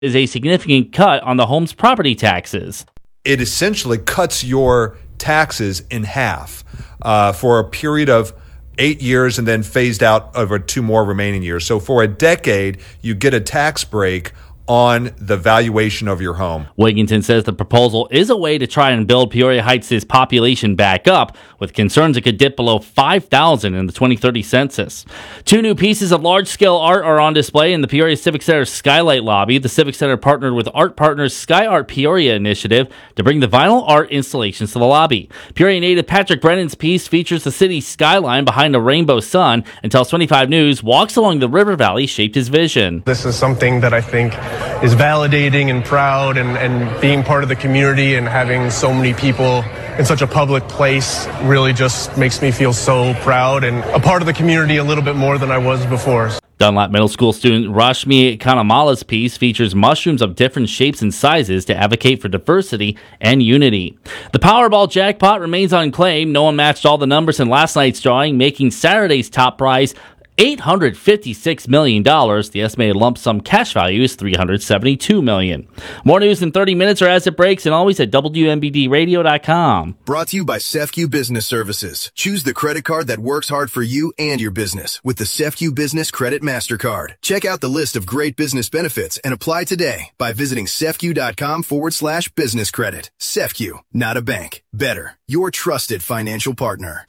is a significant cut on the home's property taxes. It essentially cuts your taxes in half for a period of 8 years and then phased out over 2 more remaining years. So for a decade, you get a tax break on the valuation of your home. Wigington says the proposal is a way to try and build Peoria Heights' population back up, with concerns it could dip below 5,000 in the 2030 census. 2 new pieces of large-scale art are on display in the Peoria Civic Center Skylight Lobby. The Civic Center partnered with Art Partners' Sky Art Peoria initiative to bring the vinyl art installations to the lobby. Peoria native Patrick Brennan's piece features the city's skyline behind a rainbow sun and tells 25 News walks along the river valley shaped his vision. This is something that I think is validating and proud, and being part of the community and having so many people in such a public place really just makes me feel so proud and a part of the community a little bit more than I was before. Dunlap Middle School student Rashmi Kanamala's piece features mushrooms of different shapes and sizes to advocate for diversity and unity. The Powerball jackpot remains unclaimed. No one matched all the numbers in last night's drawing, making Saturday's top prize $856 million. The estimated lump sum cash value is $372 million. More news in 30 minutes or as it breaks, and always at WMBDradio.com. Brought to you by CEFCU Business Services. Choose the credit card that works hard for you and your business with the CEFCU Business Credit MasterCard. Check out the list of great business benefits and apply today by visiting CEFCU.com/business credit. CEFCU, not a bank. Better, your trusted financial partner.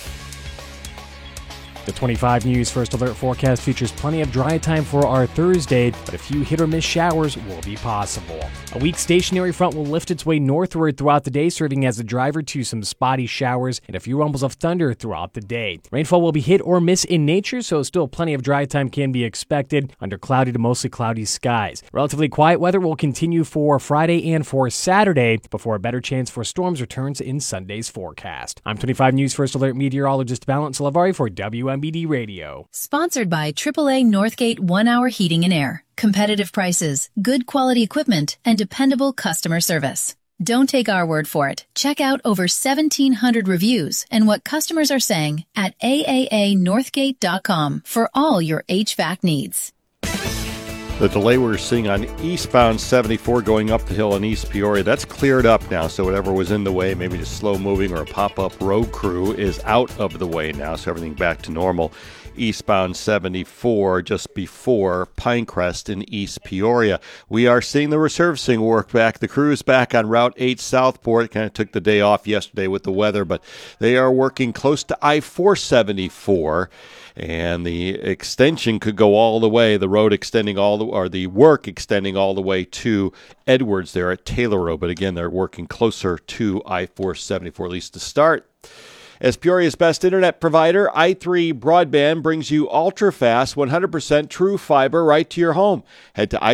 The 25 News First Alert forecast features plenty of dry time for our Thursday, but a few hit-or-miss showers will be possible. A weak stationary front will lift its way northward throughout the day, serving as a driver to some spotty showers and a few rumbles of thunder throughout the day. Rainfall will be hit or miss in nature, so still plenty of dry time can be expected under cloudy to mostly cloudy skies. Relatively quiet weather will continue for Friday and for Saturday before a better chance for storms returns in Sunday's forecast. I'm 25 News First Alert meteorologist Valent Salavari for WMBD Radio. Sponsored by AAA Northgate 1-Hour Heating and Air. Competitive prices, good quality equipment, and dependable customer service. Don't take our word for it. Check out over 1,700 reviews and what customers are saying at aaanorthgate.com for all your HVAC needs. The delay we're seeing on eastbound 74 going up the hill in East Peoria, that's cleared up now. So whatever was in the way, maybe just slow moving or a pop-up road crew, is out of the way now. So everything back to normal. Eastbound 74 just before Pinecrest in East Peoria. We are seeing the resurfacing work back. The crew is back on Route 8 Southport. Kind of took the day off yesterday with the weather, but they are working close to I-474. And the extension could go all the way, the road extending the work extending all the way to Edwards there at Taylor Road. But again, they're working closer to I-474, at least to start. As Peoria's best internet provider, i3 Broadband brings you ultra-fast, 100% true fiber right to your home. Head to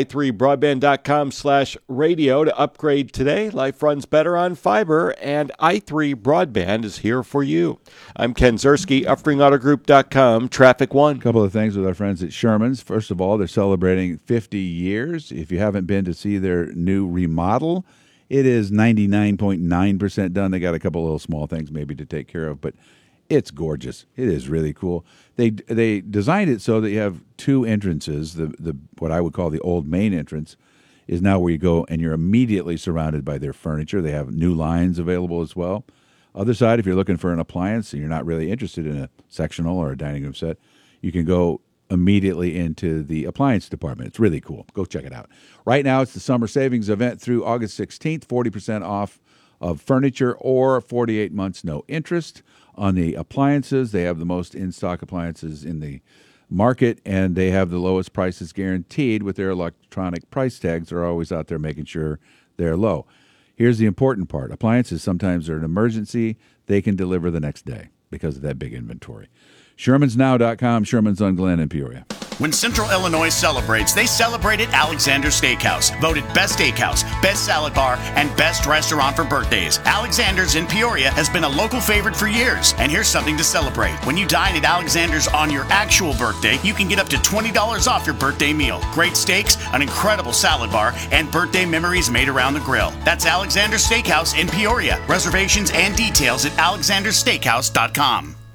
i3broadband.com/radio to upgrade today. Life runs better on fiber, and i3 Broadband is here for you. I'm Ken Zerski, UpringAutoGroup.com, Traffic One. A couple of things with our friends at Sherman's. First of all, they're celebrating 50 years. If you haven't been to see their new remodel, it is 99.9% done. They got a couple little small things maybe to take care of, but it's gorgeous. It is really cool. They designed it so that you have 2 entrances. The what I would call the old main entrance is now where you go and you're immediately surrounded by their furniture. They have new lines available as well. Other side, if you're looking for an appliance and you're not really interested in a sectional or a dining room set, you can go immediately into the appliance department. It's really cool. Go check it out. Right now, it's the summer savings event through August 16th, 40% off of furniture or 48 months no interest on the appliances. They have the most in-stock appliances in the market, and they have the lowest prices guaranteed with their electronic price tags. They're always out there making sure they're low. Here's the important part. Appliances sometimes are an emergency. They can deliver the next day because of that big inventory. ShermansNow.com, Sherman's on Glen in Peoria. When Central Illinois celebrates, they celebrate at Alexander's Steakhouse. Voted Best Steakhouse, Best Salad Bar, and Best Restaurant for birthdays. Alexander's in Peoria has been a local favorite for years. And here's something to celebrate. When you dine at Alexander's on your actual birthday, you can get up to $20 off your birthday meal. Great steaks, an incredible salad bar, and birthday memories made around the grill. That's Alexander's Steakhouse in Peoria. Reservations and details at alexandersteakhouse.com.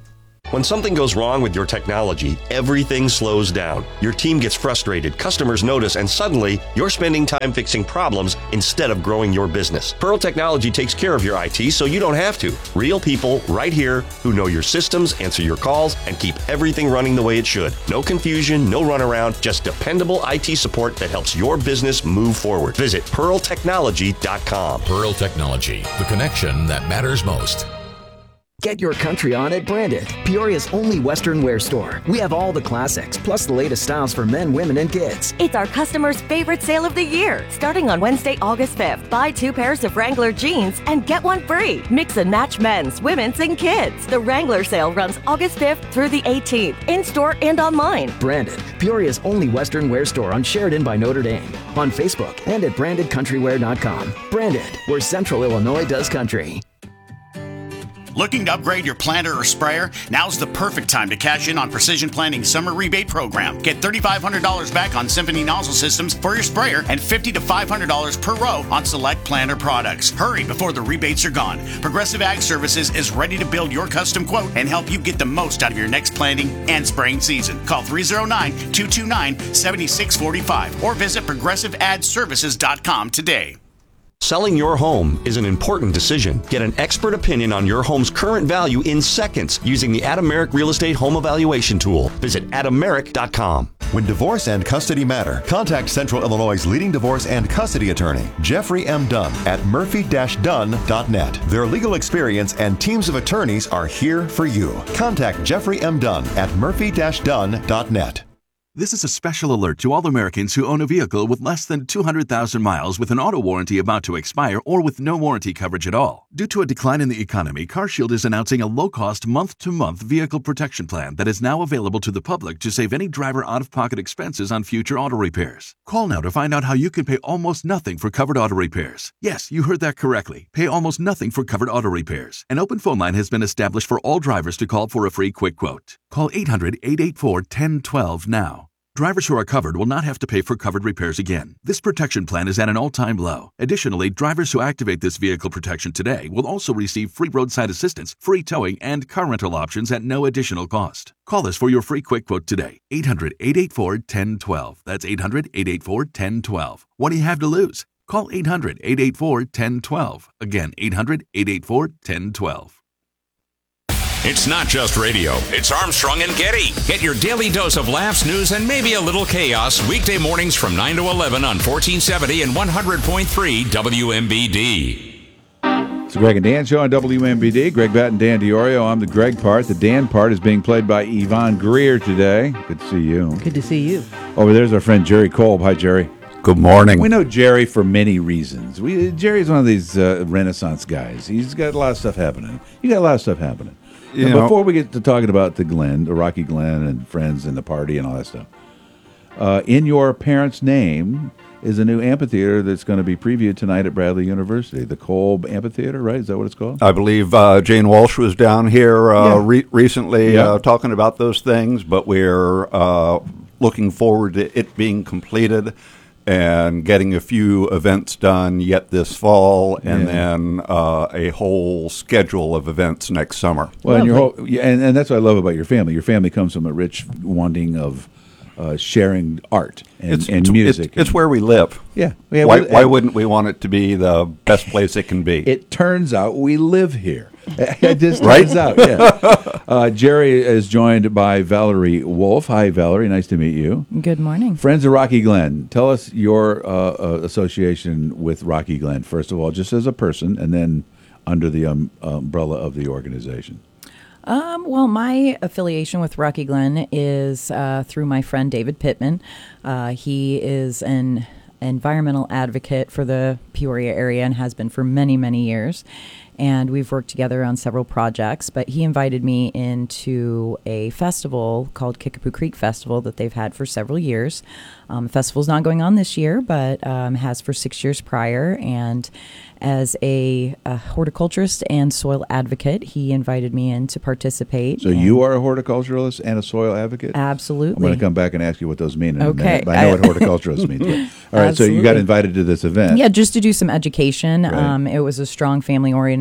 When something goes wrong with your technology, everything slows down. Your team gets frustrated, customers notice, and suddenly you're spending time fixing problems instead of growing your business. Pearl Technology takes care of your IT so you don't have to. Real people right here who know your systems, answer your calls, and keep everything running the way it should. No confusion, no runaround, just dependable IT support that helps your business move forward. Visit pearltechnology.com. Pearl Technology, the connection that matters most. Get your country on at Branded, Peoria's only Western wear store. We have all the classics, plus the latest styles for men, women, and kids. It's our customers' favorite sale of the year. Starting on Wednesday, August 5th, buy 2 pairs of Wrangler jeans and get 1 free. Mix and match men's, women's, and kids. The Wrangler sale runs August 5th through the 18th, in-store and online. Branded, Peoria's only Western wear store on Sheridan by Notre Dame, on Facebook, and at brandedcountrywear.com. Branded, where Central Illinois does country. Looking to upgrade your planter or sprayer? Now's the perfect time to cash in on Precision Planting's summer rebate program. Get $3,500 back on Symphony nozzle systems for your sprayer and $50 to $500 per row on select planter products. Hurry before the rebates are gone. Progressive Ag Services is ready to build your custom quote and help you get the most out of your next planting and spraying season. Call 309-229-7645 or visit ProgressiveAdServices.com today. Selling your home is an important decision. Get an expert opinion on your home's current value in seconds using the Adameric Real Estate Home Evaluation Tool. Visit adameric.com. When divorce and custody matter, contact Central Illinois' leading divorce and custody attorney, Jeffrey M. Dunn, at murphy-dunn.net. Their legal experience and teams of attorneys are here for you. Contact Jeffrey M. Dunn at murphy-dunn.net. This is a special alert to all Americans who own a vehicle with less than 200,000 miles with an auto warranty about to expire or with no warranty coverage at all. Due to a decline in the economy, CarShield is announcing a low-cost month-to-month vehicle protection plan that is now available to the public to save any driver out-of-pocket expenses on future auto repairs. Call now to find out how you can pay almost nothing for covered auto repairs. Yes, you heard that correctly. Pay almost nothing for covered auto repairs. An open phone line has been established for all drivers to call for a free quick quote. Call 800-884-1012 now. Drivers who are covered will not have to pay for covered repairs again. This protection plan is at an all-time low. Additionally, drivers who activate this vehicle protection today will also receive free roadside assistance, free towing, and car rental options at no additional cost. Call us for your free quick quote today. 800-884-1012. That's 800-884-1012. What do you have to lose? Call 800-884-1012. Again, 800-884-1012. It's not just radio. It's Armstrong and Getty. Get your daily dose of laughs, news, and maybe a little chaos weekday mornings from 9 to 11 on 1470 and 100.3 WMBD. It's the Greg and Dan Show on WMBD. Greg Batt and Dan Diorio. I'm the Greg part. The Dan part is being played by Yvonne Greer today. Good to see you. Good to see you. Over there's our friend Jerry Kolb. Hi, Jerry. Good morning. We know Jerry for many reasons. Jerry's one of these Renaissance guys. He's got a lot of stuff happening. You got a lot of stuff happening. Before we get to talking about the Rocky Glen and friends and the party and all that stuff, in your parents' name is a new amphitheater that's going to be previewed tonight at Bradley University, the Kolb Amphitheater, right? Is that what it's called? I believe Jane Walsh was down here recently talking about those things, but we're looking forward to it being completed and getting a few events done yet this fall, and then a whole schedule of events next summer. Well, and that's what I love about your family. Your family comes from a rich wanting of sharing art and music. It's where we live. Yeah. Why wouldn't we want it to be the best place it can be? It turns out we live here. It just turns out, yeah. Jerry is joined by Valerie Wolf. Hi, Valerie. Nice to meet you. Good morning. Friends of Rocky Glen. Tell us your association with Rocky Glen, first of all, just as a person, and then under the umbrella of the organization. Well, my affiliation with Rocky Glen is through my friend David Pittman. He is an environmental advocate for the Peoria area and has been for many, many years. And we've worked together on several projects, but he invited me into a festival called Kickapoo Creek Festival that they've had for several years. The festival's not going on this year, but has for 6 years prior. And as a horticulturist and soil advocate, he invited me in to participate. So you are a horticulturalist and a soil advocate? Absolutely. I'm going to come back and ask you what those mean in a Okay. minute, but I know what horticulturalist means. All right, Absolutely. so you got invited to this event. Yeah, just to do some education. Right. It was a strong family-oriented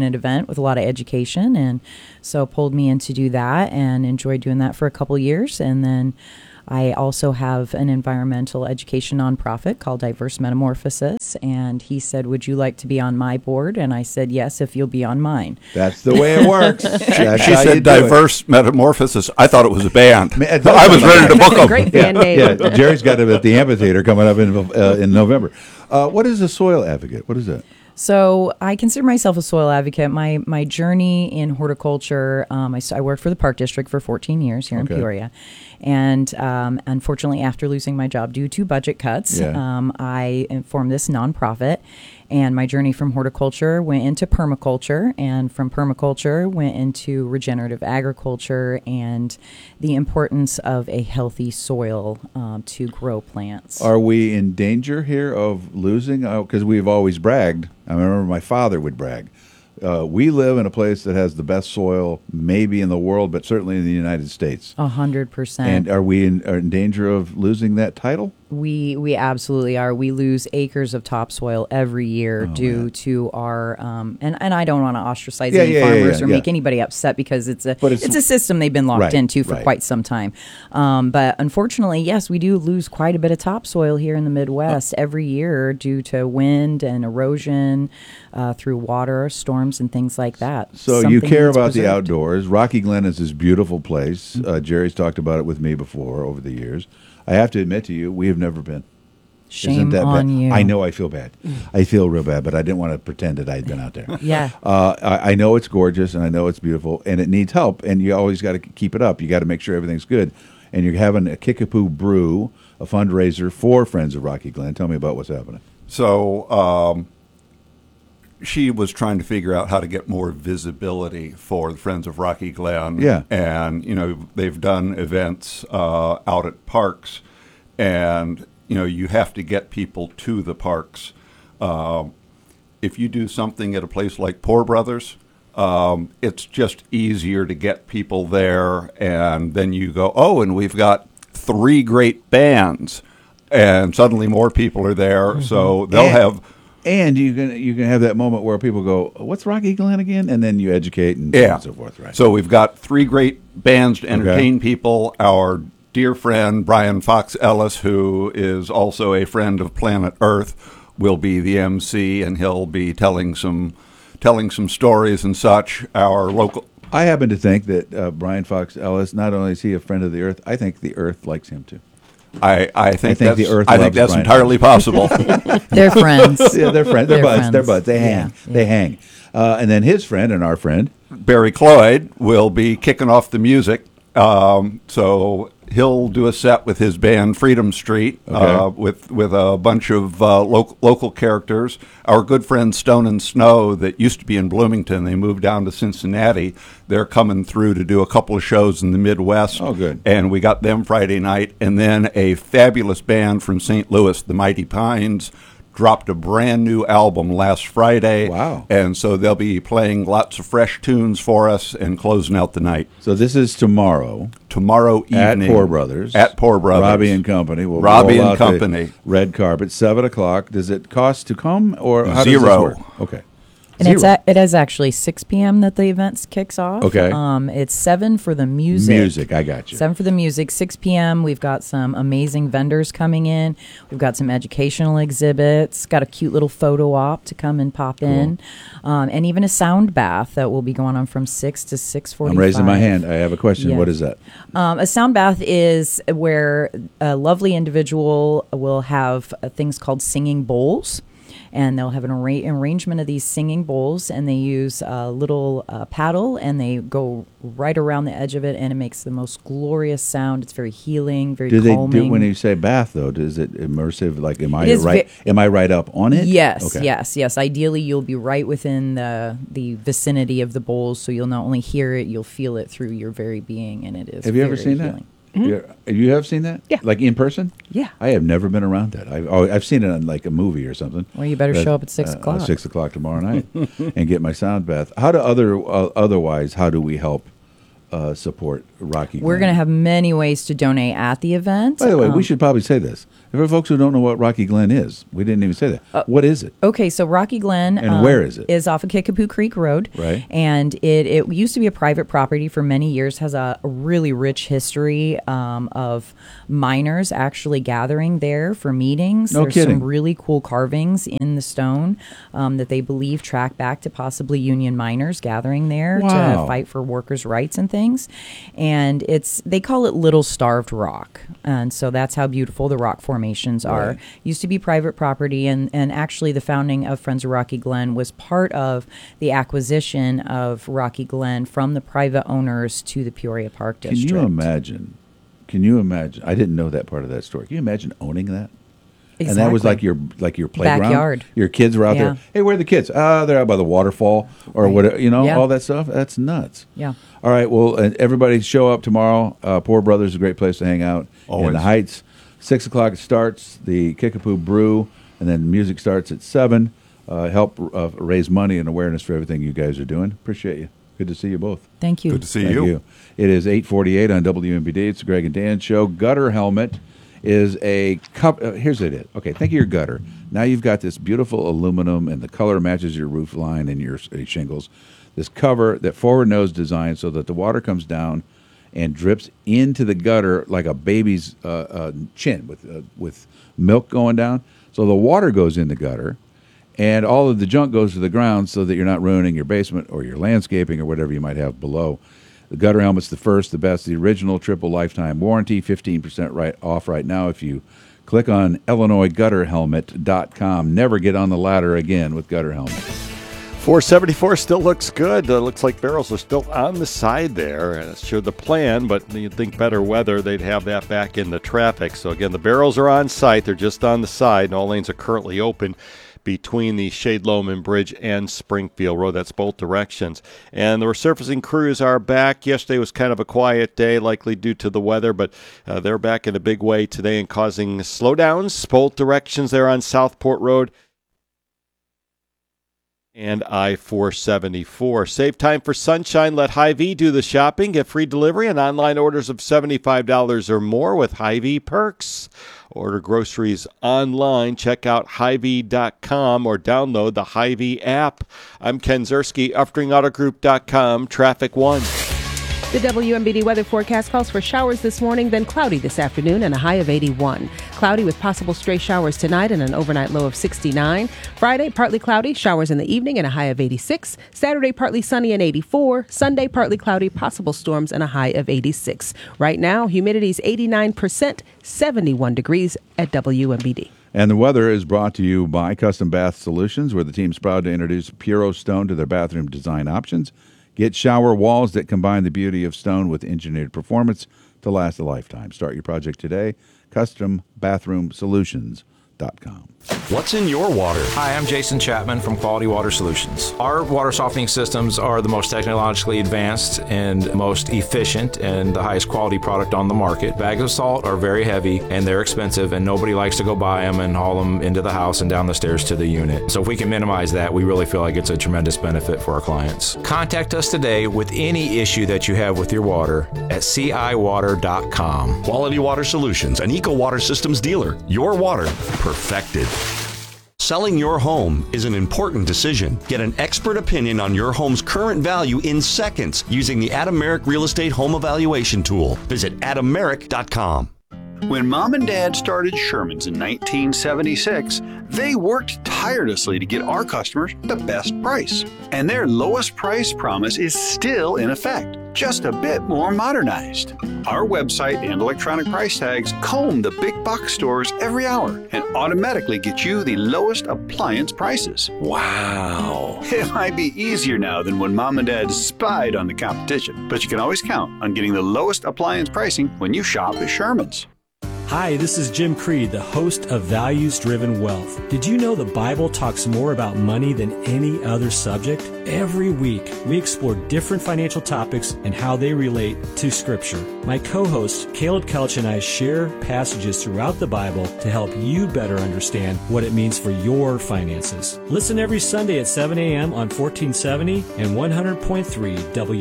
passionate event with a lot of education, and so pulled me in to do that and enjoyed doing that for a couple years. And then I also have an environmental education nonprofit called Diverse Metamorphosis, and he said, would you like to be on my board? And I said, yes, if you'll be on mine. That's the way it works. She said Diverse Metamorphosis. I thought it was a band. I was ready to book them. Great band name. Yeah, Jerry's got it at the amphitheater coming up in November. What is a soil advocate? What is that? So I consider myself a soil advocate. My journey in horticulture, I worked for the Park District for 14 years here in Peoria. And unfortunately, after losing my job due to budget cuts, I formed this nonprofit. And my journey from horticulture went into permaculture, and from permaculture went into regenerative agriculture and the importance of a healthy soil to grow plants. Are we in danger here of losing? Because we've always bragged. I remember my father would brag. We live in a place that has the best soil, maybe in the world, but certainly in the United States. 100%. And are we in danger of losing that title? We absolutely are. We lose acres of topsoil every year due to our and I don't want to ostracize any farmers or make anybody upset, because it's a system they've been locked into for quite some time. But unfortunately, yes, we do lose quite a bit of topsoil here in the Midwest every year due to wind and erosion through water, storms, and things like that. So you care about the outdoors. Rocky Glen is this beautiful place. Jerry's talked about it with me before over the years. I have to admit to you, we have never been. Shame on you. I know I feel bad. I feel real bad, but I didn't want to pretend that I'd been out there. Yeah. I know it's gorgeous, and I know it's beautiful, and it needs help, and you always got to keep it up. You got to make sure everything's good. And you're having a Kickapoo Brew, a fundraiser for Friends of Rocky Glen. Tell me about what's happening. So she was trying to figure out how to get more visibility for the Friends of Rocky Glen. Yeah. And, they've done events out at parks, and, you have to get people to the parks. If you do something at a place like Poor Brothers, it's just easier to get people there, and then you go, and we've got 3 great bands, and suddenly more people are there, so they'll have... And you can have that moment where people go, what's Rocky Glen again? And then you educate and so forth, right? So we've got 3 great bands to entertain people. Our dear friend, Brian Fox Ellis, who is also a friend of Planet Earth, will be the MC, and he'll be telling some stories and such. Our local... I happen to think that Brian Fox Ellis, not only is he a friend of the Earth, I think the Earth likes him too. I think the Earth. I think that's entirely possible. They're friends. Yeah, they're friends. They're buds. They're buds. They hang. Yeah. They hang. And then his friend and our friend Barry Cloyd will be kicking off the music. So he'll do a set with his band Freedom Street with a bunch of local characters. Our good friend Stone and Snow, that used to be in Bloomington, they moved down to Cincinnati. They're coming through to do a couple of shows in the Midwest. Oh, good. And we got them Friday night. And then a fabulous band from St. Louis, the Mighty Pines, dropped a brand new album last Friday. Wow. And so they'll be playing lots of fresh tunes for us and closing out the night. So this is tomorrow. Tomorrow evening. At Poor Brothers. At Poor Brothers. Robbie and Company. We'll Robbie roll and out Company. the red carpet, 7 o'clock. Does it cost to come, or how Zero. does this work? Okay. And it is actually 6 p.m. that the event kicks off. Okay. It's 7 for the music. Music, I got you. 7 for the music, 6 p.m. We've got some amazing vendors coming in. We've got some educational exhibits. Got a cute little photo op to come and pop in. And even a sound bath that will be going on from 6 to 6:45. I'm raising my hand. I have a question. Yes. What is that? A sound bath is where a lovely individual will have things called singing bowls. And they'll have an arrangement of these singing bowls, and they use a little paddle, and they go right around the edge of it, and it makes the most glorious sound. It's very healing, very calming. They do, when you say bath, though, is it immersive? Like, am I right up on it? Yes, okay. yes. Ideally, you'll be right within the vicinity of the bowls, so you'll not only hear it, you'll feel it through your very being, and it is. Have you ever seen healing. that? You have seen that? Yeah. Like in person? Yeah. I have never been around that. I've seen it on like a movie or something. Well, you better show up at 6 o'clock. 6 o'clock tomorrow night and get my sound bath. How do how do we help support Rocky Glen. We're going to have many ways to donate at the event. By the way, we should probably say this. For folks who don't know what Rocky Glen is, we didn't even say that. What is it? Okay, so Rocky Glen and where is it? Is off of Kickapoo Creek Road. Right. And it used to be a private property for many years, has a really rich history of miners actually gathering there for meetings. No There's kidding. some really cool carvings in the stone that they believe track back to possibly Union miners gathering there Wow. to fight for workers' rights and things. And they call it Little Starved Rock. And so that's how beautiful the rock formations are. Right. Used to be private property, and actually the founding of Friends of Rocky Glen was part of the acquisition of Rocky Glen from the private owners to the Peoria Park District. Can you imagine? I didn't know that part of that story. Can you imagine owning that? Exactly. And that was like your playground. Backyard. Your kids were out Yeah. there. Hey, where are the kids? They're out by the waterfall or whatever. Yeah. All that stuff. That's nuts. Yeah. All right. Well, everybody show up tomorrow. Poor Brothers is a great place to hang out in Always. the Heights. 6 o'clock it starts. The Kickapoo Brew, and then music starts at 7. Help raise money and awareness for everything you guys are doing. Appreciate you. Good to see you both. Thank you. Good to see Thank you. you. It is 8:48 on WMBD. It's the Greg and Dan Show. Gutter helmet is a cup. Here's it. Okay, think of your gutter. Now you've got this beautiful aluminum, and the color matches your roof line and your shingles. This cover, that forward nose design, so that the water comes down and drips into the gutter like a baby's chin with milk going down. So the water goes in the gutter, and all of the junk goes to the ground, so that you're not ruining your basement or your landscaping or whatever you might have below. The gutter helmet's the first, the best, the original triple lifetime warranty, 15% off right now if you click on IllinoisGutterHelmet.com. Never get on the ladder again with Gutter Helmet. 474 still looks good. Looks like barrels are still on the side there. And it showed the plan, but you'd think better weather, they'd have that back in the traffic. So again, the barrels are on site. They're just on the side, and all lanes are currently open between the Shade Loman Bridge and Springfield Road. That's both directions. And the resurfacing crews are back. Yesterday was kind of a quiet day, likely due to the weather, but they're back in a big way today and causing slowdowns. Both directions there on Southport Road and I-474. Save time for sunshine. Let Hy-Vee do the shopping. Get free delivery and online orders of $75 or more with Hy-Vee perks. Order groceries online. Check out Hy-Vee.com or download the Hy-Vee app. I'm Ken Zerski, UffdringAutoGroup.com, Traffic 1. The WMBD weather forecast calls for showers this morning, then cloudy this afternoon, and a high of 81. Cloudy with possible stray showers tonight and an overnight low of 69. Friday, partly cloudy, showers in the evening and a high of 86. Saturday, partly sunny and 84. Sunday, partly cloudy, possible storms and a high of 86. Right now, humidity is 89%, 71 degrees at WMBD. And the weather is brought to you by Custom Bath Solutions, where the team's proud to introduce Puro Stone to their bathroom design options. Get shower walls that combine the beauty of stone with engineered performance to last a lifetime. Start your project today. CustomBathroomSolutions.com. What's in your water? Hi, I'm Jason Chapman from Quality Water Solutions. Our water softening systems are the most technologically advanced and most efficient and the highest quality product on the market. Bags of salt are very heavy and they're expensive, and nobody likes to go buy them and haul them into the house and down the stairs to the unit. So if we can minimize that, we really feel like it's a tremendous benefit for our clients. Contact us today with any issue that you have with your water at ciwater.com. Quality Water Solutions, an Eco Water Systems dealer. Your water perfected. Selling your home is an important decision. Get an expert opinion on your home's current value in seconds using the Adameric Real Estate Home Evaluation Tool. Visit adameric.com. When Mom and Dad started Sherman's in 1976, they worked tirelessly to get our customers the best price. And their lowest price promise is still in effect, just a bit more modernized. Our website and electronic price tags comb the big box stores every hour and automatically get you the lowest appliance prices. Wow! It might be easier now than when Mom and Dad spied on the competition, but you can always count on getting the lowest appliance pricing when you shop at Sherman's. Hi, this is Jim Creed, the host of Values Driven Wealth. Did you know the Bible talks more about money than any other subject? Every week, we explore different financial topics and how they relate to Scripture. My co-host, Caleb Kelch, and I share passages throughout the Bible to help you better understand what it means for your finances. Listen every Sunday at 7 a.m. on 1470 and 100.3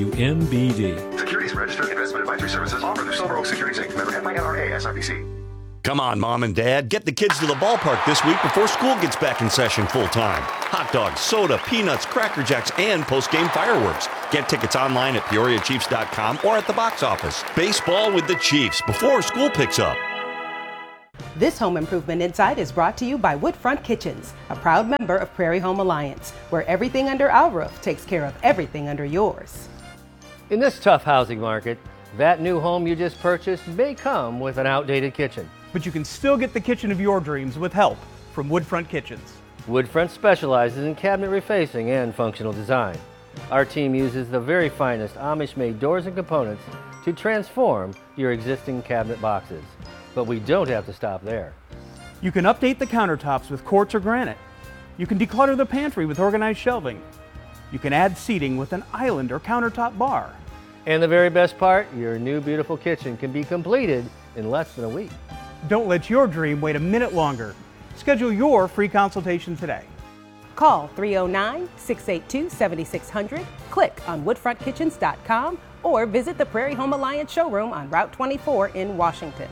WMBD. Securities Registered Investment Advisory Services offered through Silver Oak Securities Inc. Member FINRA SIPC. Come on, Mom and Dad, get the kids to the ballpark this week before school gets back in session full-time. Hot dogs, soda, peanuts, Cracker Jacks, and post-game fireworks. Get tickets online at PeoriaChiefs.com or at the box office. Baseball with the Chiefs before school picks up. This Home Improvement Insight is brought to you by Woodfront Kitchens, a proud member of Prairie Home Alliance, where everything under our roof takes care of everything under yours. In this tough housing market, that new home you just purchased may come with an outdated kitchen. But you can still get the kitchen of your dreams with help from Woodfront Kitchens. Woodfront specializes in cabinet refacing and functional design. Our team uses the very finest Amish-made doors and components to transform your existing cabinet boxes. But we don't have to stop there. You can update the countertops with quartz or granite. You can declutter the pantry with organized shelving. You can add seating with an island or countertop bar. And the very best part, your new beautiful kitchen can be completed in less than a week. Don't let your dream wait a minute longer. Schedule your free consultation today. Call 309-682-7600, click on woodfrontkitchens.com, or visit the Prairie Home Alliance showroom on Route 24 in Washington.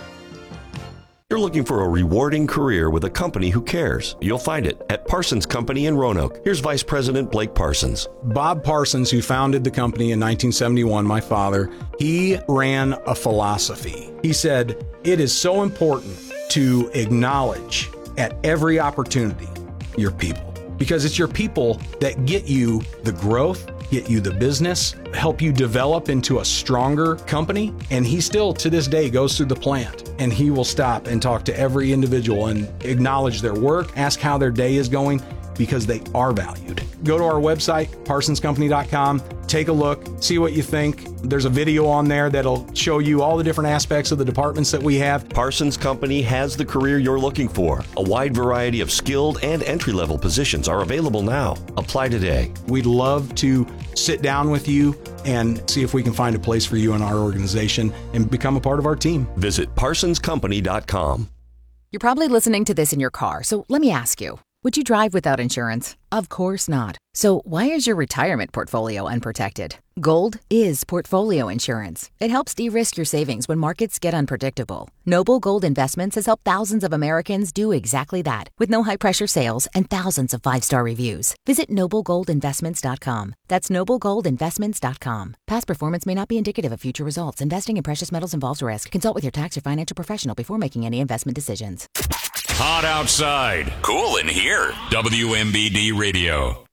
You're looking for a rewarding career with a company who cares. You'll find it at Parsons Company in Roanoke. Here's Vice President Blake Parsons. Bob Parsons, who founded the company in 1971, my father, he ran a philosophy. He said, it is so important to acknowledge at every opportunity your people, because it's your people that get you the growth, get you the business, help you develop into a stronger company. And he still, to this day, goes through the plant and he will stop and talk to every individual and acknowledge their work, ask how their day is going, because they are valued. Go to our website, parsonscompany.com, take a look, see what you think. There's a video on there that'll show you all the different aspects of the departments that we have. Parsons Company has the career you're looking for. A wide variety of skilled and entry-level positions are available now. Apply today. We'd love to sit down with you and see if we can find a place for you in our organization and become a part of our team. Visit parsonscompany.com. You're probably listening to this in your car, so let me ask you. Would you drive without insurance? Of course not. So why is your retirement portfolio unprotected? Gold is portfolio insurance. It helps de-risk your savings when markets get unpredictable. Noble Gold Investments has helped thousands of Americans do exactly that, with no high-pressure sales and thousands of 5-star reviews. Visit NobleGoldInvestments.com. That's NobleGoldInvestments.com. Past performance may not be indicative of future results. Investing in precious metals involves risk. Consult with your tax or financial professional before making any investment decisions. Hot outside, cool in here. WMBD Radio.